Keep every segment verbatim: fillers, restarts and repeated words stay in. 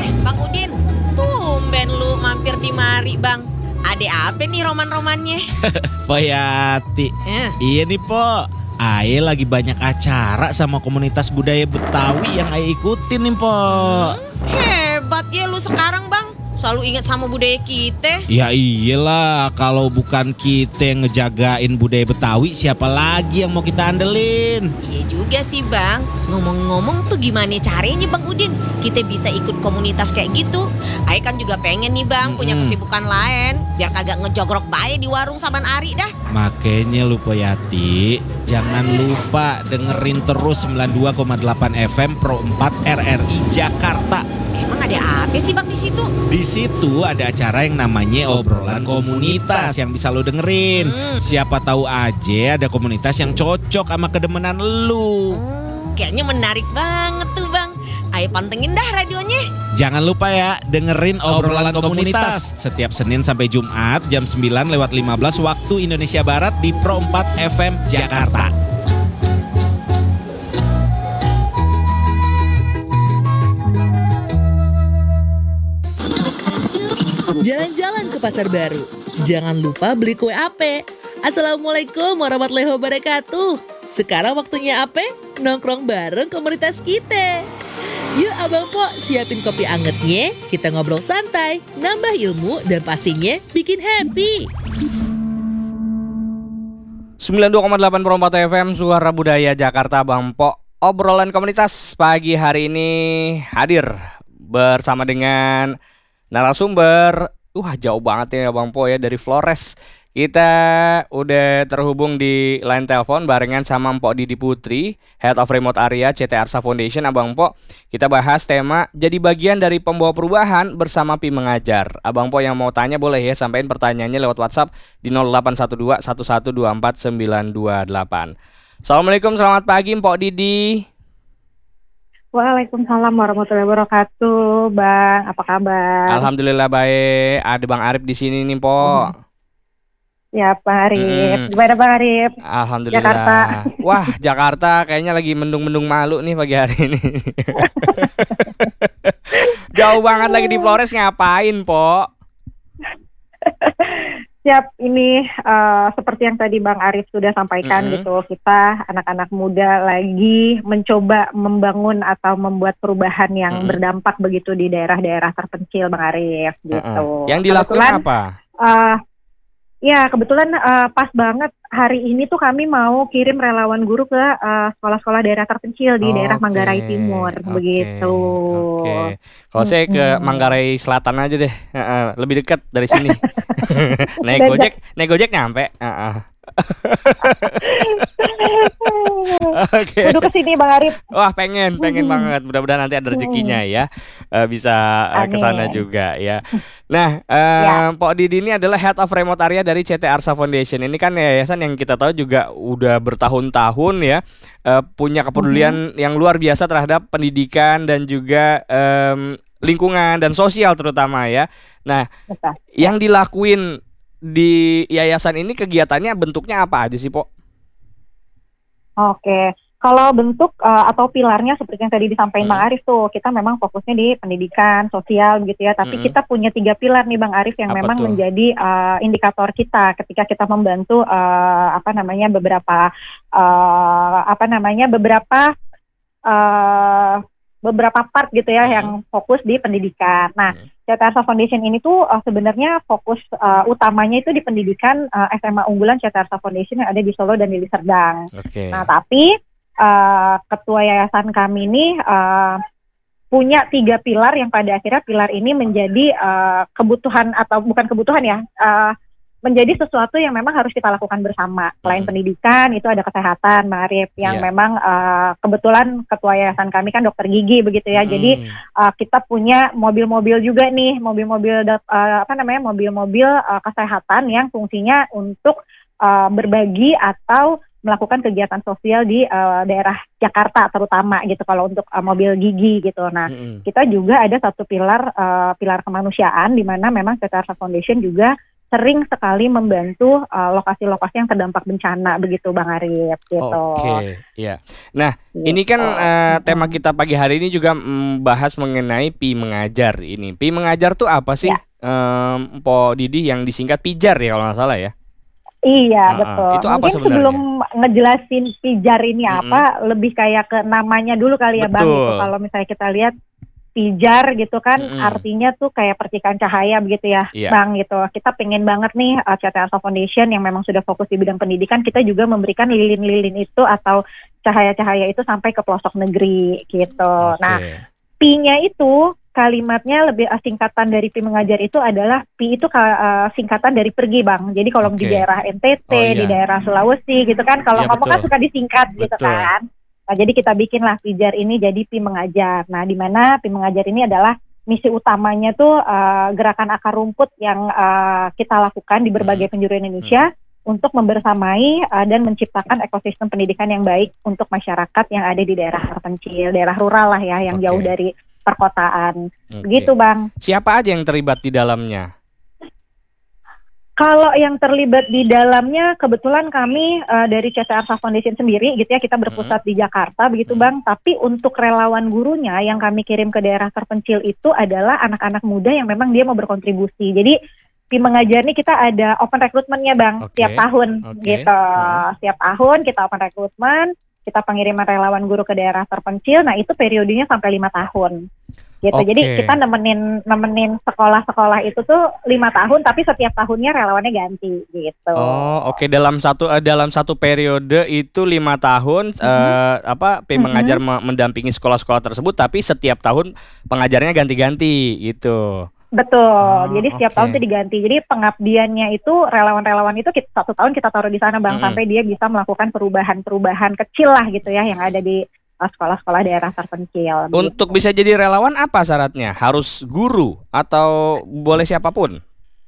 Bang Udin, tumben lu mampir di mari bang. Ada apa nih roman-romannya? Poyati, Eh. iya nih Po, Aye lagi banyak acara sama komunitas budaya Betawi yang Aye ikutin nih Po. Hmm, hebat ya lu sekarang bang, selalu ingat sama budaya kita. Ya iyalah, kalau bukan kita yang ngejagain budaya Betawi, siapa lagi yang mau kita andelin? Iya juga sih bang. Ngomong-ngomong tuh gimana caranya bang Udin kita bisa ikut komunitas kayak gitu? Ayo kan juga pengen nih bang punya Mm-mm. kesibukan lain, biar kagak ngejogrok bae di warung saban ari dah. Makanya lu Poyati, jangan lupa dengerin terus sembilan puluh dua koma delapan F M Pro empat R R I Jakarta. Emang ada apa sih bang di situ? Di situ ada acara yang namanya obrolan komunitas yang bisa lo dengerin. Hmm. Siapa tahu aja ada komunitas yang cocok sama kedemenan lu. Hmm, kayaknya menarik banget tuh bang. Ayo pantengin dah radionya. Jangan lupa ya, dengerin obrolan komunitas setiap Senin sampai Jumat jam sembilan lewat lima belas waktu Indonesia Barat di Pro empat F M Jakarta. Jalan-jalan ke pasar baru. Jangan lupa beli kue ape. Assalamualaikum warahmatullahi wabarakatuh. Sekarang waktunya ape? Nongkrong bareng komunitas kita. Yuk Abang Po, siapin kopi angetnya. Kita ngobrol santai, nambah ilmu, dan pastinya bikin happy. sembilan puluh dua koma delapan Pro empat F M Suara Budaya Jakarta, Bang Po. Obrolan komunitas pagi hari ini hadir bersama dengan narasumber. Wah, jauh banget ya Bang Po ya, dari Flores. Kita udah terhubung di line telepon barengan sama Mpok Didi Putri, Head of Remote Area C T Arsa Foundation. Abang Po, kita bahas tema jadi bagian dari pembawa perubahan bersama Pi Mengajar. Abang Po yang mau tanya boleh ya, sampaikan pertanyaannya lewat WhatsApp di nol delapan satu dua satu satu dua empat sembilan dua delapan. Assalamualaikum, selamat pagi Mpok Didi. Waalaikumsalam warahmatullahi wabarakatuh, Bang. Apa kabar? Alhamdulillah baik. Ada Bang Arif di sini nih, Po. Ya, Pak Arif. Mm. Gimana Pak Arif? Alhamdulillah. Jakarta. Wah, Jakarta kayaknya lagi mendung-mendung malu nih pagi hari ini. Jauh banget lagi di Flores, ngapain, Po? Siap, ini uh, seperti yang tadi Bang Arif sudah sampaikan Mm-hmm. gitu, kita anak-anak muda lagi mencoba membangun atau membuat perubahan yang Mm-hmm. berdampak begitu di daerah-daerah terpencil, Bang Arif gitu. Uh-uh. Yang dilakukan Kebetulan, apa? Uh, ya kebetulan uh, pas banget hari ini tuh kami mau kirim relawan guru ke uh, sekolah-sekolah daerah terpencil di daerah Oke, Manggarai Timur, oke, begitu. Oke. Kalau saya ke Mm-mm. Manggarai Selatan aja deh. Heeh, lebih dekat dari sini. naik Dan- Gojek, naik Gojek nyampe. Heeh. Oke. Kudu kesini Bang Arif. Wah, pengen, pengen Hmm. banget. Mudah-mudahan nanti ada rezekinya ya. Eh, bisa eh, ke sana Amin. juga ya. Nah, eh, Ya. Pok Didi ini adalah Head of Remote Area dari C T Arsa Foundation. Ini kan yayasan yang kita tahu juga udah bertahun-tahun ya, eh, punya kepedulian yang luar biasa terhadap pendidikan dan juga em, lingkungan dan sosial terutama ya. Nah, Betul. yang dilakuin di yayasan ini kegiatannya bentuknya apa aja sih, Pok? Oke. Kalau bentuk uh, atau pilarnya seperti yang tadi disampaikan Hmm. Bang Arif tuh, kita memang fokusnya di pendidikan, sosial gitu ya. Tapi Hmm. kita punya tiga pilar nih Bang Arif yang Apa memang tuh? menjadi uh, indikator kita ketika kita membantu uh, apa namanya beberapa uh, apa namanya beberapa uh, beberapa part gitu ya Hmm. yang fokus di pendidikan. Nah, Hmm. C T Arsa Foundation ini tuh uh, sebenarnya fokus uh, utamanya itu di pendidikan uh, S M A unggulan C T Arsa Foundation yang ada di Solo dan di Deli Serdang. Oke. Nah, tapi uh, ketua yayasan kami ini uh, punya tiga pilar yang pada akhirnya pilar ini menjadi uh, kebutuhan atau bukan kebutuhan ya, uh, menjadi sesuatu yang memang harus kita lakukan bersama. Selain Hmm. pendidikan, itu ada kesehatan, Mbak Arif, yang Iya. memang uh, kebetulan ketua yayasan kami kan dokter gigi begitu ya. Hmm. Jadi uh, kita punya mobil-mobil juga nih, mobil-mobil dat- uh, apa namanya, mobil-mobil uh, kesehatan yang fungsinya untuk uh, berbagi atau melakukan kegiatan sosial di uh, daerah Jakarta terutama gitu kalau untuk uh, mobil gigi gitu. Nah, Mm-mm. kita juga ada satu pilar uh, pilar kemanusiaan di mana memang C T Arsa Foundation juga sering sekali membantu uh, lokasi-lokasi yang terdampak bencana begitu Bang Arif gitu. Oke, iya. Nah, Gitu. ini kan eh, tema Mm-mm. kita pagi hari ini juga membahas mengenai Pi Mengajar ini. Pi Mengajar tuh apa sih? Ya. Em, Po Didi yang disingkat Pijar ya kalau nggak salah ya. Iya, Ah, ah. betul. Itu apa Mungkin sebenarnya? sebelum ngejelasin pijar ini Mm-mm. apa, lebih kayak ke namanya dulu kali ya Bang Betul. gitu. Kalau misalnya kita lihat pijar gitu kan Mm-mm. artinya tuh kayak percikan cahaya begitu ya Iya. Bang gitu. Kita pengen banget nih uh, C T Arsa Foundation yang memang sudah fokus di bidang pendidikan, kita juga memberikan lilin-lilin itu atau cahaya-cahaya itu sampai ke pelosok negeri gitu. Oke. Nah, Pi-nya itu kalimatnya lebih uh, singkatan dari Pi Mengajar itu adalah Pi itu ka- uh, singkatan dari pergi Bang. Jadi kalau di Oke. daerah N T T, Oh, iya. di daerah Sulawesi gitu kan, kalau Iya, ngomong kan betul. suka disingkat gitu Betul. kan. Nah, jadi kita bikinlah Pijar ini jadi Pi Mengajar. Nah, di mana Pi Mengajar ini adalah misi utamanya tuh uh, gerakan akar rumput yang uh, kita lakukan di berbagai penjuru Indonesia untuk membersamai uh, dan menciptakan ekosistem pendidikan yang baik untuk masyarakat yang ada di daerah terpencil, daerah rural lah ya, yang Oke. jauh dari perkotaan. Oke. Begitu Bang. Siapa aja yang terlibat di dalamnya? Kalau yang terlibat di dalamnya, kebetulan kami uh, dari C T Arsa Foundation sendiri gitu ya, kita berpusat di Jakarta begitu Hmm. Bang. Tapi untuk relawan gurunya yang kami kirim ke daerah terpencil itu adalah anak-anak muda yang memang dia mau berkontribusi. Jadi Pi Mengajar ini kita ada open recruitment-nya Bang, Oke. tiap tahun Oke. gitu. Hmm. Setiap tahun kita open recruitment, kita pengiriman relawan guru ke daerah terpencil. Nah itu periodenya sampai lima tahun. Gitu. Oke. Jadi kita nemenin nemenin sekolah-sekolah itu tuh lima tahun, tapi setiap tahunnya relawannya ganti gitu. Oh, oke, dalam satu eh, dalam satu periode itu lima tahun eh, apa Pi Mhm. Mengajar me- mendampingi sekolah-sekolah tersebut, tapi setiap tahun pengajarnya ganti-ganti gitu. Betul. Oh, Jadi oke. setiap tahun tuh diganti. Jadi pengabdiannya itu relawan-relawan itu kita, satu tahun kita taruh di sana Bang, Mm-mm. sampai dia bisa melakukan perubahan-perubahan kecil lah gitu ya yang ada di uh, sekolah-sekolah daerah terpencil. Untuk begitu. bisa jadi relawan apa syaratnya? Harus guru atau boleh siapapun?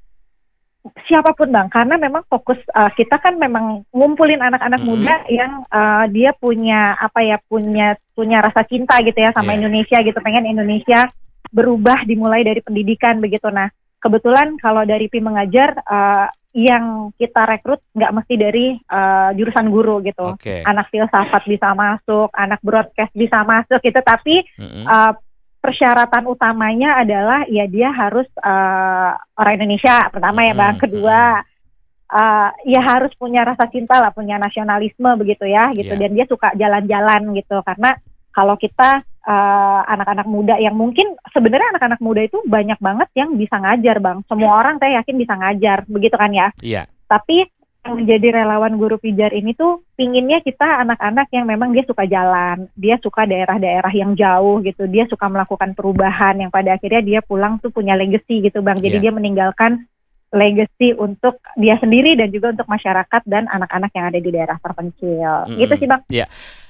Siapapun Bang, karena memang fokus uh, kita kan memang ngumpulin anak-anak Mhm. muda yang uh, dia punya apa ya punya punya rasa cinta gitu ya sama Iya. Indonesia gitu, pengen Indonesia berubah dimulai dari pendidikan begitu. Nah kebetulan kalau dari Pi Mengajar uh, yang kita rekrut nggak mesti dari uh, jurusan guru gitu. Oke. Anak filsafat bisa masuk, anak broadcast bisa masuk gitu, tapi Mm-mm. uh, persyaratan utamanya adalah ya dia harus uh, orang Indonesia pertama ya Bang, Mm-mm. kedua uh, ya harus punya rasa cinta lah, punya nasionalisme begitu ya gitu, Iya. dan dia suka jalan-jalan gitu. Karena kalau kita uh, anak-anak muda yang mungkin sebenarnya anak-anak muda itu banyak banget yang bisa ngajar Bang, semua orang saya yakin bisa ngajar begitu kan ya. Iya. Tapi yang menjadi relawan guru pijar ini tuh pinginnya kita anak-anak yang memang dia suka jalan, dia suka daerah-daerah yang jauh gitu, dia suka melakukan perubahan yang pada akhirnya dia pulang tuh punya legacy gitu Bang. Jadi Iya. dia meninggalkan legacy untuk dia sendiri dan juga untuk masyarakat dan anak-anak yang ada di daerah terpencil. Mm-mm. Gitu sih Bang. Iya.